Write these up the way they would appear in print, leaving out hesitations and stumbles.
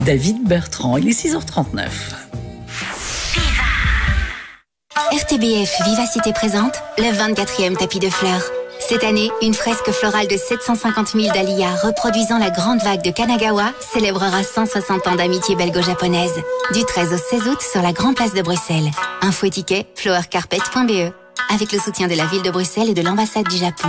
David Bertrand, il est 6h39. RTBF Vivacité présente le 24e tapis de fleurs. Cette année, une fresque florale de 750 000 dahlias reproduisant la grande vague de Kanagawa célébrera 160 ans d'amitié belgo-japonaise. Du 13 au 16 août sur la Grande Place de Bruxelles. Info et ticket flowercarpet.be avec le soutien de la ville de Bruxelles et de l'ambassade du Japon.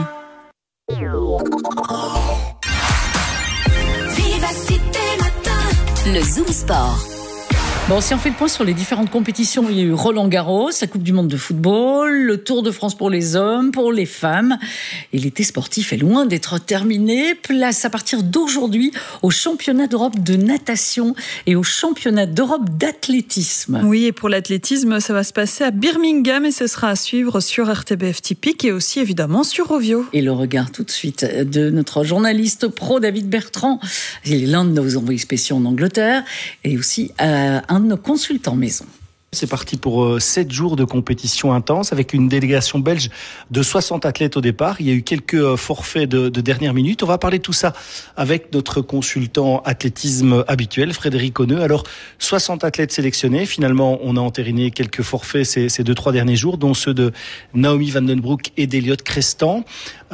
Vivacité Matin. Le Zoom Sport. Bon, si on fait le point sur les différentes compétitions, il y a eu Roland-Garros, la Coupe du Monde de football, le Tour de France pour les hommes, pour les femmes. Et l'été sportif est loin d'être terminé. Place à partir d'aujourd'hui au championnat d'Europe de natation et au championnat d'Europe d'athlétisme. Oui, et pour l'athlétisme, ça va se passer à Birmingham et ce sera à suivre sur RTBF Typique et aussi évidemment sur Rovio. Et le regard tout de suite de notre journaliste pro David Bertrand. Il est l'un de nos envoyés spéciaux en Angleterre et aussi un de nos consultants maison. C'est parti pour 7 jours de compétition intense avec une délégation belge de 60 athlètes au départ. Il y a eu quelques forfaits de dernière minute. On va parler de tout ça avec notre consultant athlétisme habituel, Frédéric Onneux. Alors, 60 athlètes sélectionnés. Finalement, on a entériné quelques forfaits ces 2-3 derniers jours, dont ceux de Naomi van den Broek et d'Eliott Crestan.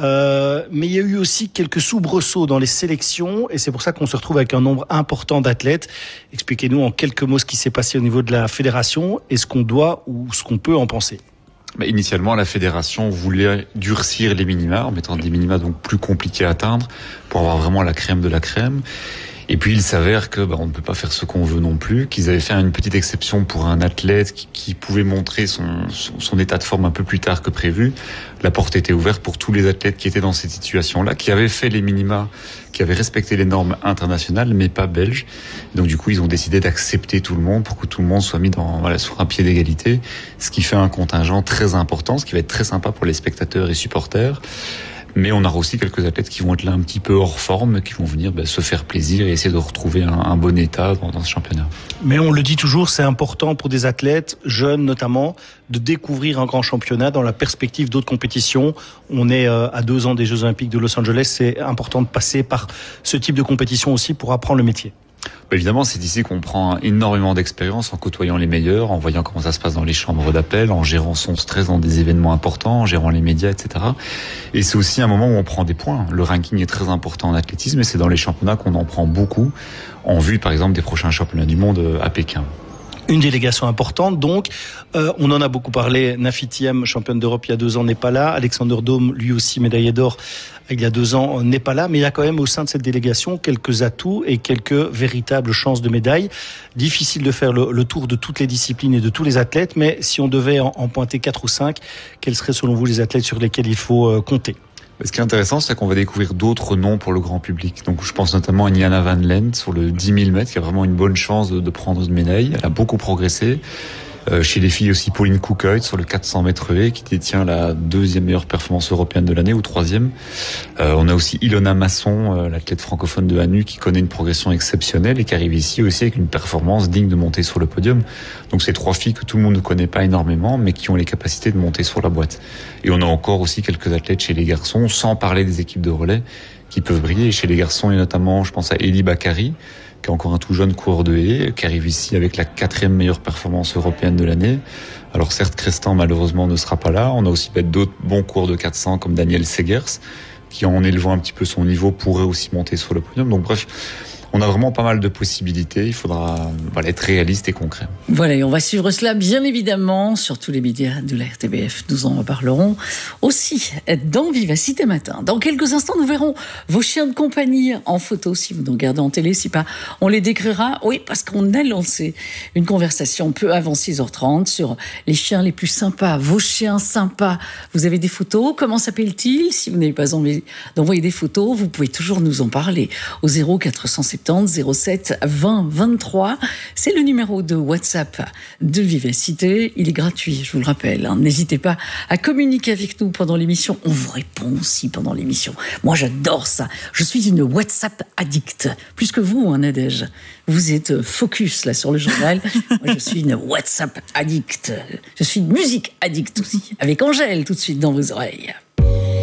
Mais il y a eu aussi quelques soubresauts dans les sélections et c'est pour ça qu'on se retrouve avec un nombre important d'athlètes. Expliquez-nous en quelques mots ce qui s'est passé au niveau de la fédération et ce qu'on doit ou ce qu'on peut en penser. Initialement, la fédération voulait durcir les minima en mettant des minima donc plus compliqués à atteindre pour avoir vraiment la crème de la crème. Et puis il s'avère que on ne peut pas faire ce qu'on veut non plus, qu'ils avaient fait une petite exception pour un athlète qui pouvait montrer son état de forme un peu plus tard que prévu. La porte était ouverte pour tous les athlètes qui étaient dans cette situation-là, qui avaient fait les minima, qui avaient respecté les normes internationales, mais pas belges. Donc du coup, ils ont décidé d'accepter tout le monde pour que tout le monde soit mis sur un pied d'égalité, ce qui fait un contingent très important, ce qui va être très sympa pour les spectateurs et supporters. Mais on aura aussi quelques athlètes qui vont être là un petit peu hors forme, qui vont venir se faire plaisir et essayer de retrouver un bon état dans ce championnat. Mais on le dit toujours, c'est important pour des athlètes, jeunes notamment, de découvrir un grand championnat dans la perspective d'autres compétitions. On est à 2 ans des Jeux Olympiques de Los Angeles, c'est important de passer par ce type de compétition aussi pour apprendre le métier. Évidemment, c'est ici qu'on prend énormément d'expérience en côtoyant les meilleurs, en voyant comment ça se passe dans les chambres d'appel, en gérant son stress dans des événements importants, en gérant les médias, etc. Et c'est aussi un moment où on prend des points. Le ranking est très important en athlétisme et c'est dans les championnats qu'on en prend beaucoup, en vue par exemple des prochains championnats du monde à Pékin. Une délégation importante, donc on en a beaucoup parlé. Nafi Thiam, championne d'Europe il y a 2 ans, n'est pas là. Alexander Dome, lui aussi médaillé d'or il y a 2 ans, n'est pas là. Mais il y a quand même au sein de cette délégation quelques atouts et quelques véritables chances de médaille. Difficile de faire le tour de toutes les disciplines et de tous les athlètes, mais si on devait en pointer 4 ou 5, quels seraient selon vous les athlètes sur lesquels il faut compter ? Ce qui est intéressant, c'est qu'on va découvrir d'autres noms pour le grand public. Donc, je pense notamment à Niana Van Lent sur le 10 000 mètres, qui a vraiment une bonne chance de prendre une médaille. Elle a beaucoup progressé. Chez les filles aussi, Pauline Koekhuis sur le 400 mètres haies, qui détient la 2e meilleure performance européenne de l'année, ou 3e. On a aussi Ilona Masson, l'athlète francophone de Hanu, qui connaît une progression exceptionnelle et qui arrive ici aussi avec une performance digne de monter sur le podium. Donc c'est 3 filles que tout le monde ne connaît pas énormément, mais qui ont les capacités de monter sur la boîte. Et on a encore aussi quelques athlètes chez les garçons, sans parler des équipes de relais, qui peuvent briller. Et chez les garçons, il y a notamment, je pense à Eli Bakary, qui est encore un tout jeune coureur de haies, qui arrive ici avec la 4e meilleure performance européenne de l'année. Alors certes, Crestan malheureusement ne sera pas là. On a aussi d'autres bons coureurs de 400 comme Daniel Segers, qui en élevant un petit peu son niveau pourrait aussi monter sur le podium. Donc bref, on a vraiment pas mal de possibilités. Il faudra être réaliste et concret. Voilà, et on va suivre cela bien évidemment sur tous les médias de la RTBF. Nous en reparlerons aussi dans Vivacité Matin. Dans quelques instants, nous verrons vos chiens de compagnie en photo. Si vous nous regardez en télé, si pas, on les décrira. Oui, parce qu'on a lancé une conversation peu avant 6h30 sur les chiens les plus sympas. Vos chiens sympas. Vous avez des photos? Comment s'appellent-ils? Si vous n'avez pas envie d'envoyer des photos, vous pouvez toujours nous en parler au 0470 07 20 23. C'est le numéro de WhatsApp de Vivacité. Il est gratuit, je vous le rappelle. N'hésitez pas à communiquer avec nous pendant l'émission. On vous répond aussi pendant l'émission. Moi, j'adore ça. Je suis une WhatsApp addict. Plus que vous, Nadège. Vous êtes focus là sur le journal. Moi, je suis une WhatsApp addict. Je suis une musique addict aussi. Avec Angèle tout de suite dans vos oreilles.